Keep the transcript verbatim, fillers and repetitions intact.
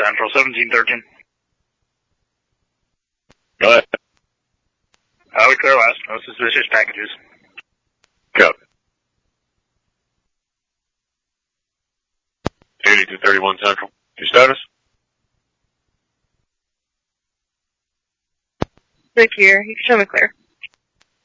Central, seventeen thirteen. Go ahead. Highway clear west, no suspicious packages. Copy. eighty-two thirty-one Central. Your status? Rick here. You can show me clear.